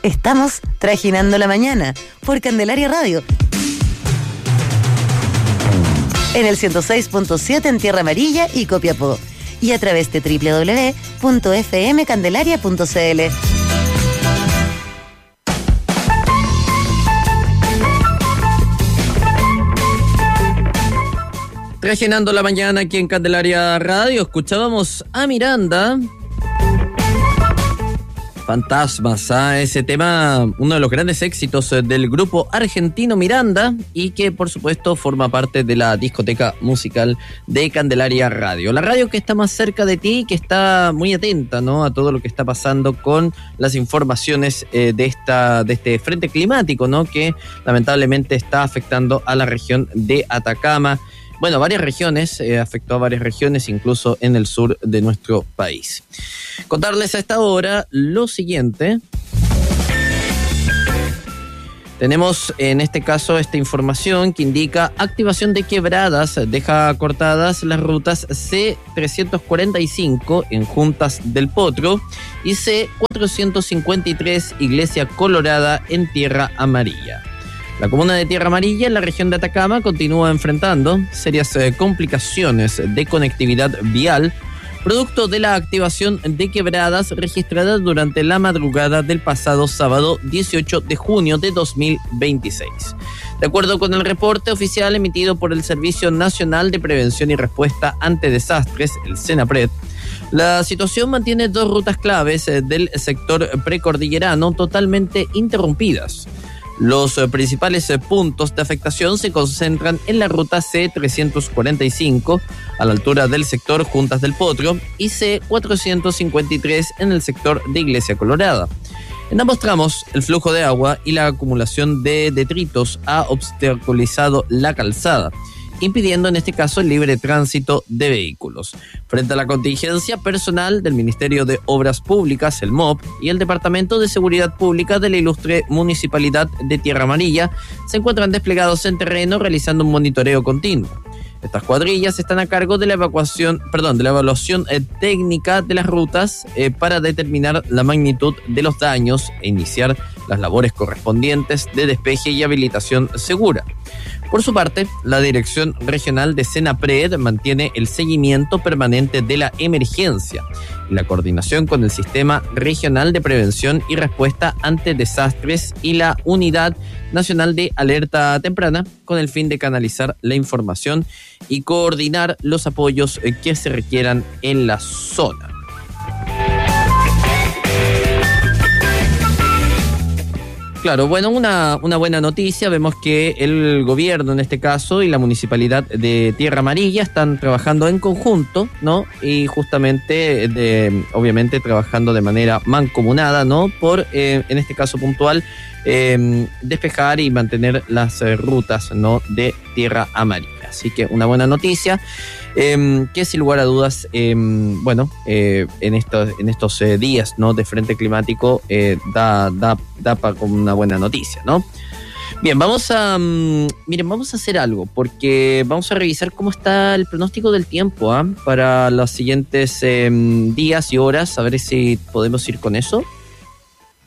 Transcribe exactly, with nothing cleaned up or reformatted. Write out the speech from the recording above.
Estamos trajinando la mañana por Candelaria Radio. En el ciento seis punto siete en Tierra Amarilla y Copiapó. Y a través de doble u doble u doble u punto efe eme candelaria punto ce ele. Trajinando la mañana aquí en Candelaria Radio, escuchábamos a Miranda. Fantasmas, ¿ah? Ese tema, uno de los grandes éxitos del grupo argentino Miranda y que por supuesto forma parte de la discoteca musical de Candelaria Radio. La radio que está más cerca de ti, que está muy atenta, ¿no?, a todo lo que está pasando con las informaciones eh, de esta de este frente climático, ¿no?, que lamentablemente está afectando a la región de Atacama. Bueno, varias regiones, eh, afectó a varias regiones, incluso en el sur de nuestro país. Contarles a esta hora lo siguiente. Tenemos en este caso esta información que indica activación de quebradas, deja cortadas las rutas ce trescientos cuarenta y cinco en Juntas del Potro y ce cuatrocientos cincuenta y tres Iglesia Colorada en Tierra Amarilla. La comuna de Tierra Amarilla, en la región de Atacama, continúa enfrentando serias eh, complicaciones de conectividad vial, producto de la activación de quebradas registradas durante la madrugada del pasado sábado dieciocho de junio de dos mil veintiséis. De acuerdo con el reporte oficial emitido por el Servicio Nacional de Prevención y Respuesta ante Desastres, el SENAPRED, la situación mantiene dos rutas claves eh, del sector precordillerano totalmente interrumpidas. Los eh, principales eh, puntos de afectación se concentran en la ruta ce trescientos cuarenta y cinco, a la altura del sector Juntas del Potro, y ce cuatrocientos cincuenta y tres en el sector de Iglesia Colorada. En ambos tramos, el flujo de agua y la acumulación de detritos ha obstaculizado la calzada, impidiendo en este caso el libre tránsito de vehículos. Frente a la contingencia, personal del Ministerio de Obras Públicas, el M O P, y el Departamento de Seguridad Pública de la ilustre Municipalidad de Tierra Amarilla se encuentran desplegados en terreno realizando un monitoreo continuo. Estas cuadrillas están a cargo de la evacuación, perdón, de la evaluación eh, técnica de las rutas eh, para determinar la magnitud de los daños e iniciar las labores correspondientes de despeje y habilitación segura. Por su parte, la Dirección Regional de SENAPRED mantiene el seguimiento permanente de la emergencia y la coordinación con el Sistema Regional de Prevención y Respuesta ante Desastres y la Unidad Nacional de Alerta Temprana, con el fin de canalizar la información y coordinar los apoyos que se requieran en la zona. Claro, bueno, una, una buena noticia. Vemos que el gobierno, en este caso, y la municipalidad de Tierra Amarilla están trabajando en conjunto, ¿no? Y justamente, de, obviamente, trabajando de manera mancomunada, ¿no? Por, eh, en este caso puntual, eh, despejar y mantener las eh, rutas, ¿no?, de Tierra Amarilla. Así que una buena noticia. Eh, que sin lugar a dudas, eh, bueno, eh, en estos, en estos eh, días, ¿no?, de frente climático, eh, da, da, da para como una buena noticia, ¿no? Bien, vamos a, um, miren, vamos a hacer algo, porque vamos a revisar cómo está el pronóstico del tiempo, ¿ah?, para los siguientes eh, días y horas, a ver si podemos ir con eso.